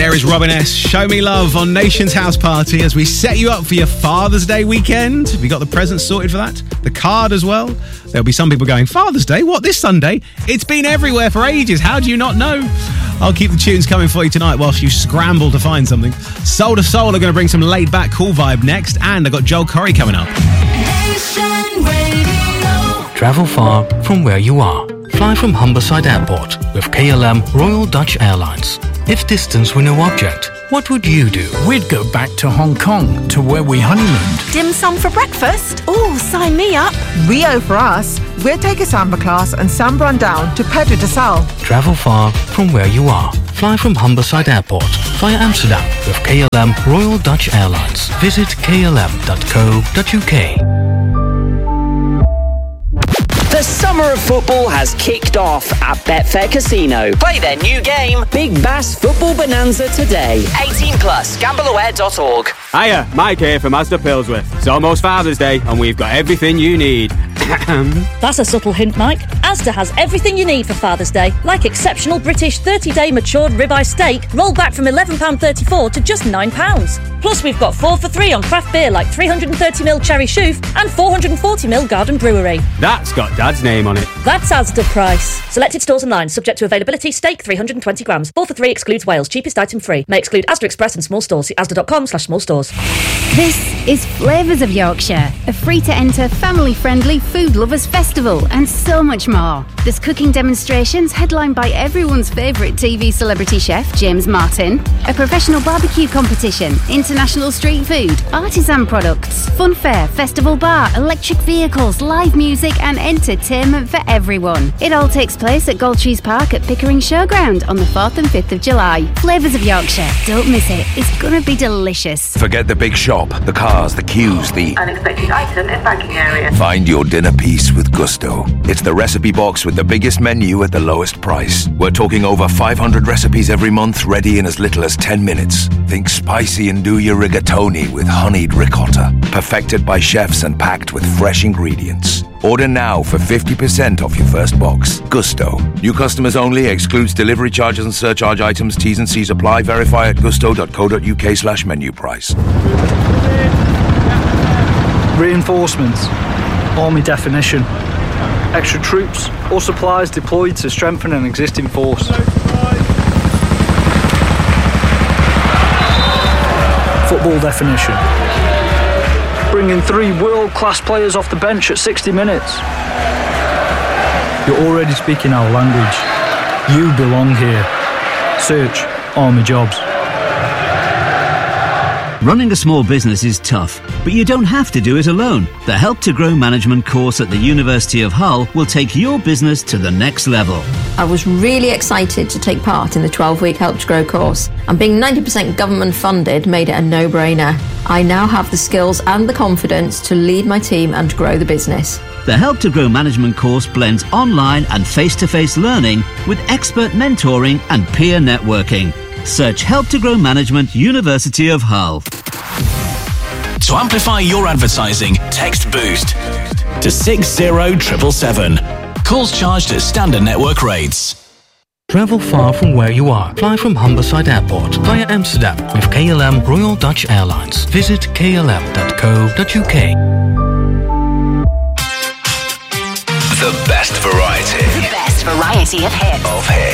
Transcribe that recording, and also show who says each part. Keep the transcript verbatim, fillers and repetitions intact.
Speaker 1: There is Robin S. Show Me Love on Nation's House Party as we set you up for your Father's Day weekend. Have you got the presents sorted for that? The card as well? There'll be some people going, Father's Day? What, this Sunday? It's been everywhere for ages. How do you not know? I'll keep the tunes coming for you tonight whilst you scramble to find something. Soul to Soul are going to bring some laid-back, cool vibe next. And I've got Joel Corey coming up.
Speaker 2: Nation Radio.
Speaker 3: Travel far from where you are. Fly from Humberside Airport with K L M Royal Dutch Airlines. If distance were no object, what would you do?
Speaker 4: We'd go back to Hong Kong, to where we honeymooned.
Speaker 5: Dim sum for breakfast? Oh, sign me up.
Speaker 6: Rio for us. We'll take a samba class and samba on down to Pedro de Sal.
Speaker 3: Travel far from where you are. Fly from Humberside Airport via Amsterdam with K L M Royal Dutch Airlines. Visit k l m dot co dot u k.
Speaker 7: The summer of football has kicked off at Betfair Casino. Play their new game, Big Bass Football Bonanza, today. eighteen plus, gamble aware dot org.
Speaker 8: Hiya, Mike here from Asda Pilsworth. It's almost Father's Day and we've got everything you need.
Speaker 9: That's a subtle hint, Mike. Asda has everything you need for Father's Day, like exceptional British thirty-day matured ribeye steak, rolled back from eleven pounds thirty-four to just nine pounds. Plus, we've got four for three on craft beer like three hundred thirty milliliter Cherry Chouf and four hundred forty milliliter Garden Brewery.
Speaker 8: That's got Dad's name on it.
Speaker 9: That's Asda price. Selected stores online, subject to availability. Steak three hundred twenty grams. four for three excludes Wales. Cheapest item free. May exclude Asda Express and small stores. See asda dot com slash small stores.
Speaker 10: This is Flavours of Yorkshire, a free-to-enter, family-friendly food lovers festival, and so much more. There's cooking demonstrations headlined by everyone's favourite T V celebrity chef, James Martin, a professional barbecue competition, international street food, artisan products, fun fair, festival bar, electric vehicles, live music and entertainment for everyone. It all takes place at Goldtrees Park at Pickering Showground on the fourth and fifth of July. Flavours of Yorkshire. Don't miss it. It's going to be delicious.
Speaker 11: Forget the big shop, the cars, the queues, the
Speaker 12: unexpected item in banking area.
Speaker 11: Find your dinner piece with Gusto. It's the recipe box with the biggest menu at the lowest price. We're talking over five hundred recipes every month, ready in as little as ten minutes. Think spicy and do your rigatoni with honeyed ricotta. Perfected by chefs and packed with fresh ingredients. Order now for fifty percent off your first box. Gusto. New customers only. Excludes delivery charges and surcharge items. T's and C's apply. Verify at gusto dot co dot u k slash menu price.
Speaker 4: Reinforcements. Army definition. Extra troops or supplies deployed to strengthen an existing force. Football definition. Bringing three world-class players off the bench at sixty minutes. You're already speaking our language. You belong here. Search Army Jobs.
Speaker 13: Running a small business is tough, but you don't have to do it alone. The Help to Grow Management course at the University of Hull will take your business to the next level.
Speaker 14: I was really excited to take part in the twelve-week Help to Grow course, and being ninety percent government funded made it a no-brainer. I now have the skills and the confidence to lead my team and grow the business.
Speaker 13: The Help to Grow Management course blends online and face-to-face learning with expert mentoring and peer networking. Search Help to Grow Management, University of Hull.
Speaker 15: To amplify your advertising, text BOOST to six zero seven seven seven. Calls charged at standard network rates.
Speaker 3: Travel far from where you are. Fly from Humberside Airport via Amsterdam with K L M Royal Dutch Airlines. Visit k l m dot co dot u k.
Speaker 11: The best variety.
Speaker 2: The best variety of hits.
Speaker 11: Of hits.